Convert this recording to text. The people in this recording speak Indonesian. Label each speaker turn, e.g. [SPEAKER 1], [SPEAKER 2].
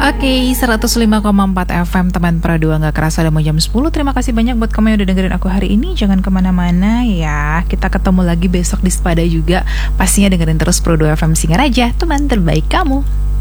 [SPEAKER 1] Oke, 105,4 FM teman Pro 2 gak kerasa udah mau jam 10. Terima kasih banyak buat kamu yang udah dengerin aku hari ini. Jangan kemana-mana ya. Kita ketemu lagi besok di Sepada juga. Pastinya dengerin terus Pro 2 FM Singaraja, teman terbaik kamu.